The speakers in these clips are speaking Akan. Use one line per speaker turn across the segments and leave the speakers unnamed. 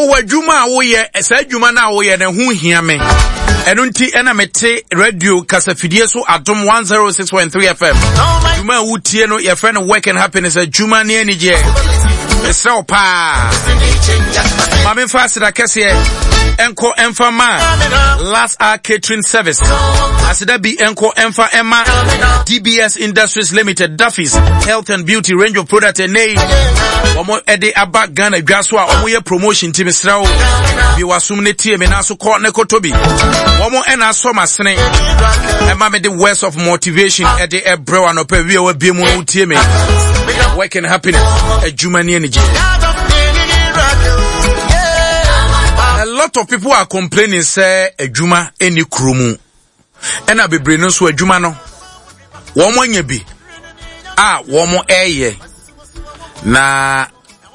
wo adwuma wo ye esa adwuma na wo ye ne ho hia me eno nti ena mete radio kasafidie so adom 106.3 FM adwuma wo tie no your friend work and happiness adwuma ne ani je esra pa mame fast da kese enko enfa ma last hour catering service asida bi enko enfa ema DBS Industries Limited Duffy's Health and Beauty range of products and omo ede aba Ghana dwaso a omo ye promotion team srawo bi wasum ne tie me na so ko ne kotobi omo ena so masene ema me the words of motivation ede ebrew anopa wi wa bi mu tie me work and happiness adwumani energy. A lot of people are complaining say adwuma eni krumu ena bebre no so adwuma no womo nya bi womo eye na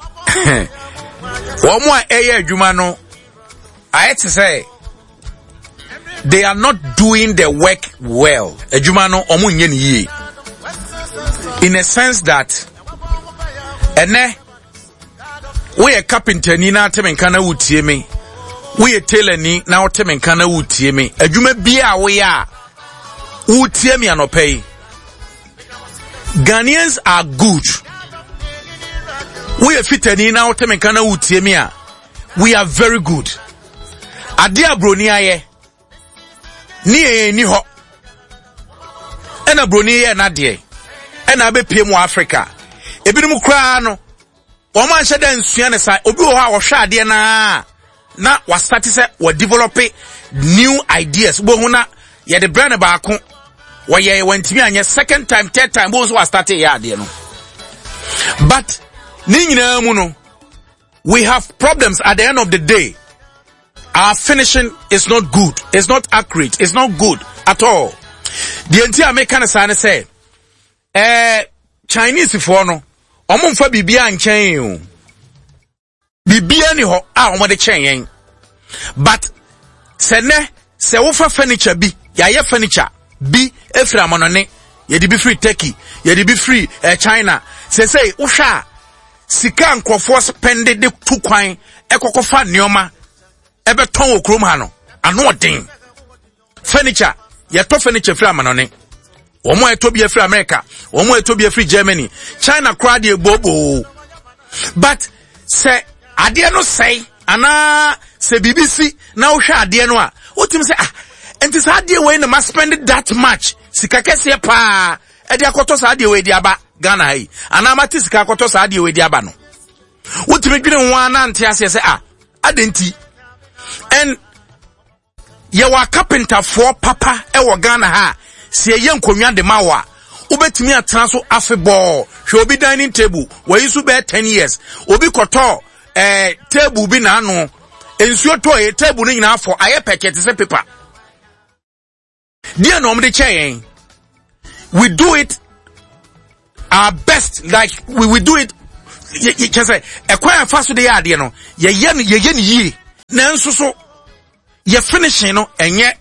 womo eye adwuma no I to say they are not doing the work well. Adwuma no omo nya ni yi in a sense that ene we a carpenter ni na temenka na wutie me we a tailor ni na temenka na wutie me adwuma bia we a wutie me anopai. Ghanaians are good. We are fitani na temenka na wutie me a we are very good. Ade abroni aye ni ho ena broni ye na de ena be pie mu Africa ebinim kra no o man hye da nsua ne sai obi wo ha wo hwa ade na wa start se wa develop new ideas bo hu na ye de brand ba ko wo ye wantimi anye second time third time bo so wa start ye ade no but ni nyina mu no we have problems at the end of the day. Our finishing is not good, it's not accurate, it's not good at all. The entire American say Chinese for no omo mfa bibia nchen o bibia ni ho omo de chen but se wo fa furniture bi ya ye furniture bi efra monone ye de bi free Turkey ye de bi free China say wo hwa sika nkrofo spend de tu kwan ekokofa neoma ebe ton okrom ha no ano odin furniture ye to furniture free amanone omo eto bi free America omo eto bi free Germany China crowd e bobo but say ade no say ana say BBC na wo hwa ade no a wotim say enti say ade we na ma spend that much sika kese pa e de akoto say ade we di aba Ghana hai ana ma ti sika akoto say ade we di aba no wotim dwine ho ana ante ase say adenti and yewa carpenter for papa ewo Ghana ha se ye nkonwa de mawa ubetimi atran so afeball hwe obi dining table we use be 10 years obi koto table bi na anu ensuo to e table ni nyina for aye packet se paper dia no mde chen we do it our best like we do it you can say ekwan faso de ya de no ye ni yi na nso so ye finishing no enye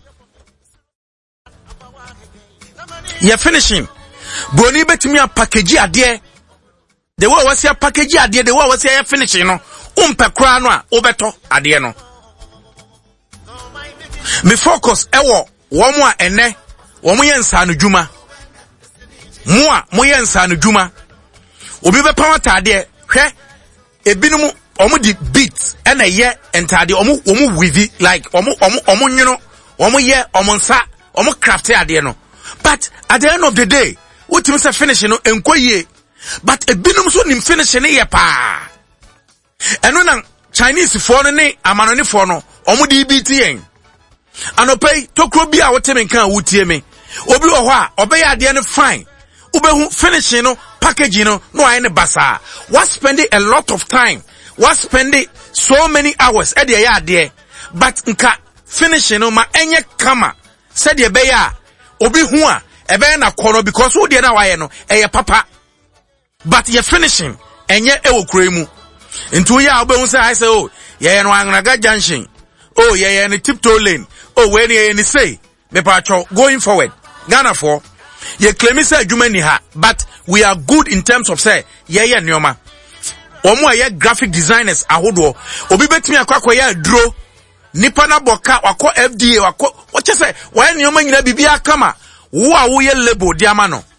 ye finishing broni betimi a package ade the way was your package ade the way was your finishing no umpe kra no a obeto ade no me focus ewo womo a ene womo ye nsa no dwuma mo ye nsa no dwuma obi be pawata ade hwe ebinum omo di beat ena ye entade omo weave like omo nyino omo ye omo nsa omo craft ade no but at the end of the day what you say finishing no enkoye but ebinum so nim finishing ye pa eno na Chinese for no ne amanoni for no omo di beat yen anopay tokro bi a woteme kan wutie me obi wo ho a obey ade no fine ubehu finishing no packaging no aye ne basa was spending a lot of time was spending so many hours e de ya ade but nka finishing no ma enye kama said de be ya obi hu a ebe na kono because wo de na waye no eye papa but ye finishing enye ewo kuremu ntu ya obehu say I say oh ye no Angraga junction oh ye ni tiptoe lane oh we ni say me pa cho going forward Ghana for ye claim say adwuma ni ha but we are good in terms of say ye neoma omo aye graphic designers ahodo obi betimi akwa ya duro nipa na boka wako FDA wako wache se wa nyoma nyina bibia kama wo a wo ye label di ama no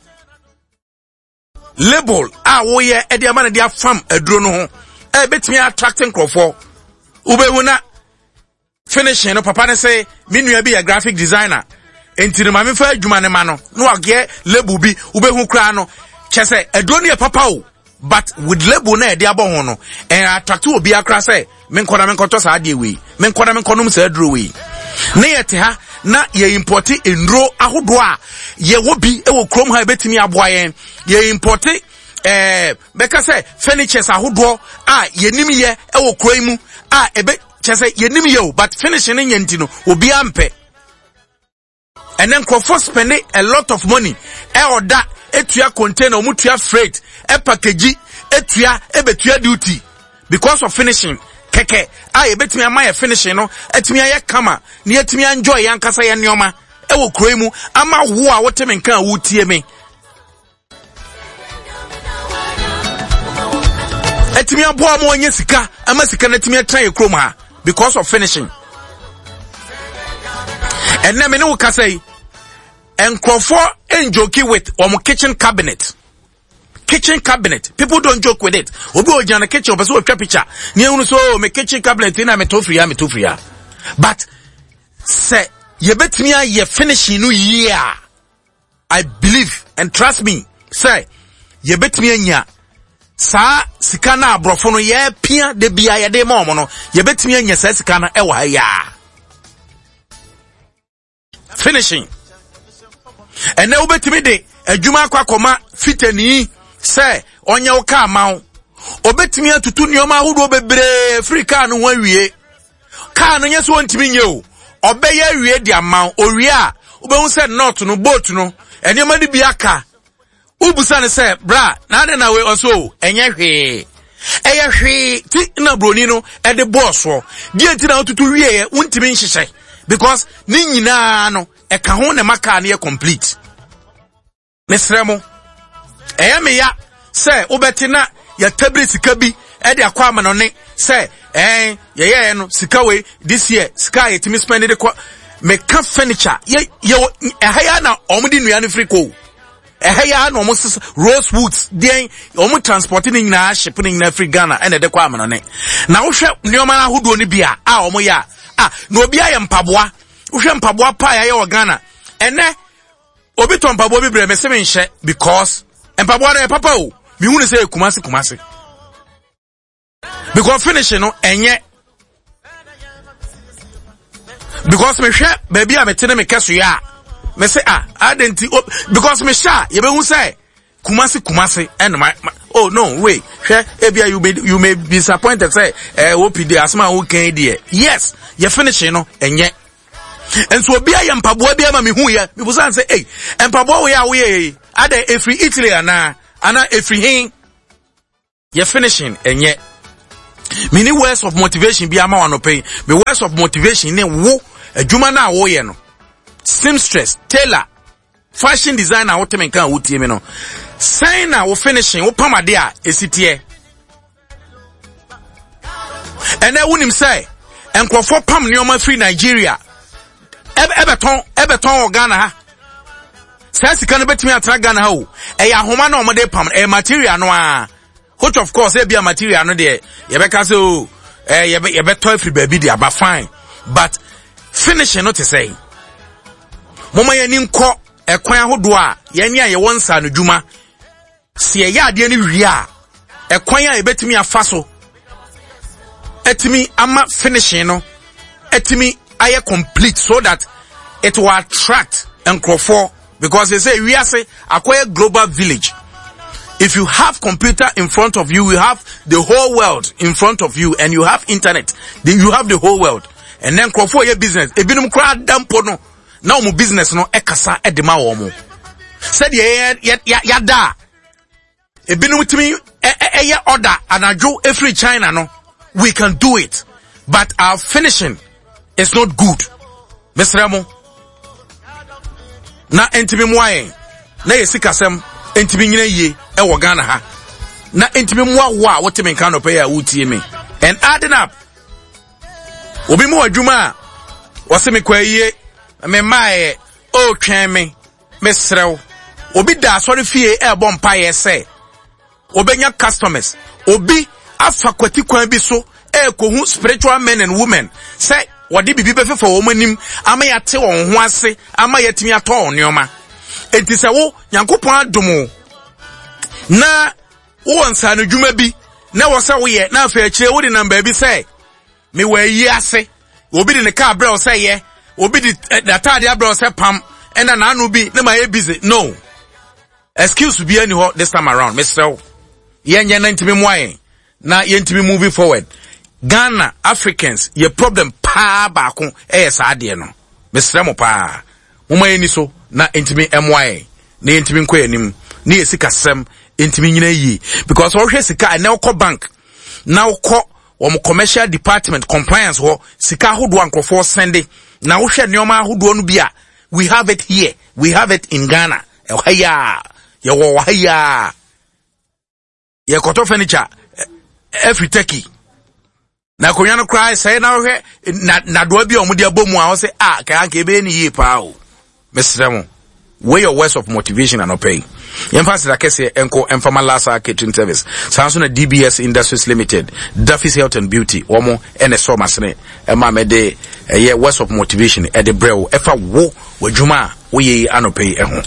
label a wo ye e di ama na di afam aduro no ho e betimi attracting crowd ube na finishing no papa ne say me nua bi ya graphic designer entiri ma me fa adwuma ne ma no no age label bi ube hu kra no chese aduro ne papa o but with label na e di abo ho no and attract obi akra say me nkoto sa ade we me nkonum sa aduro we na yete ha na ye import enro ahodo a ye wo bi e wo krom ha betimi aboa yen ye import beka say furnitures ahodo a ye nim ye e wo kro mu a ebe chese ye nim ye o but finishing nyanti no obi ampe and then crowd spend a lot of money e order etua container omutua freight e package etua ebetua duty because of finishing keke a ebetimi amaye finishing no etimi aye kama na etimi enjoy yankasa ye neoma e wo kro mu ama wo a woteme nkan wo tie me etimi aboa mo onye sika ama sika na etimi atran ye kro ma because of finishing and na me ne wo kasai enkrofo enjoki with kitchen cabinet. Kitchen cabinet. People don't joke with it. Obi oja na kitchen opeso we picture. Ni ehunu so me kitchen cabinet na me tofria. But say ye betimi ye finishing no year. I believe and trust me. Say ye betimi anya sa sika na abrofo no ye pia de bia ye de ma omo no ye betimi anya sa sika na e wa ya. Finishing. And now betimi de adwuma akwa fitani say onye wo ka mawo obetimi atutu nioma ahodo bebre free car no wawie car no nyeso ontimi nye o obeye awie di amawo owie a obehu say not no boat no enioma di bi aka ubusa ne say bra na ade na we oso enye hwe eye hwe ti na broni no e de boss wo di enti na otutu wie untimi nhyehyɛ because ni nyina no e ka ho ne maka na complete nesremo me ya say obetina ya tabri sika bi e de akwa ama no ne say ye no sika we this year sika yetimi spend de kwa me ka furniture ye haya na omudi nua no free ko haya na omos rose woods den omo transporting ni nyina ship ni nyina free Ghana e de kwa ama no ne na wo hwe neoma na hodo ni bia a omo ya na obi aye mpaboa wo hwe mpaboa pa ya wo Ghana ene obi to mpaboa bi bre me se me nhye because mpaboa na papa o mi hu ne say kumase because finishing no enye because me hwe baby a metene me keso ya me say adenti because me sha ye be hu say kumase and my oh no wait hwe ebia you may be disappointed say opd asma wo kan die yes ye finishing no enye and so bia ye mpaboa bia ma me hu ye me busan say mpaboa we ya we ada every Italy ana every hin ye finishing enye mini words of motivation bia ma wano pay me words of motivation ne wo adwuma na wo ye no seamstress tailor fashion designer wo temen kan wo tie me no sign na wo finishing wo pamade a esitie ene wonim say enkrofo pam neoma free Nigeria ebeton o Ghana ha sense kan betimi atra Ghana ha o e ya homa na omode pam e material no a which of course e bia material no de ye beka say o ye beto free baby de aba fine but finishing no to say moma ye ni nko ekwan ahodo a ye ni a ye wonsa no dwuma se ye ade ni wi a ekwan a ebetimi afa so etimi ama finishing no etimi aye complete so that it will attract enkrofo because they say we are say acquire global village. If you have computer in front of you, you have the whole world in front of you, and you have internet, then you have the whole world. And then enkrofo your business ebinum kra dampo no na omo business no ekasa edema wo mo said ya da ebinum timi order anajo every China no we can do it but our finishing is not good mesremo na entimi moaye na yesikasem entimi nyina yie e wo Ghana ha na intimi mwa what me kind of pay utie me and adding up obi mu adwuma wase me kwaye me mae o twɛn me srew obi da sorry fie e bɔ mpaye say obenya customers obi afa kwati kwan bi so e kohu spiritual men and women say wadi bibi be fefa wo manim ama yate won ho ase ama yatimi atɔ onneoma enti sɛ wo Nyankopɔn adomo na wo nsa no dwuma bi na wo sɛ wo ye na afa akire wo di number bi sɛ me wa yi ase obi di ne car bra wo sɛ ye obi di data dia bra wo sɛ pam ena na anu bi na ma ye busy no excuse bi any ho this time around Mr. Yenye na ntimi mwaye na yentimi moving forward Ghana Africans ye problem pa baako saa de no Mr. mo pa moma yeni so na ntimi mwaye na yentimi nkɔ anim na yesika sem ntimi nyina yi because wo hwɛ sika na ukɔ bank na ukɔ wo commercial department compliance ho sika hodo ankofo sende na wo hwɛ nneoma ahodo no bia we have it here we have it in Ghana ehaya ye wo haya ye koto furniture every turkey na konya no cry say na hwe na do bi omudi abomu a wo say ka anka ebe ni yi pa o mesremo where your words of motivation and pay emphasis akese enko enfama lasa catering service sanso na DBS Industries Limited Duffy's Health and Beauty omo ene so masene e ma me de words of motivation e de brew e fa wo wadwuma wo ye anopay e ho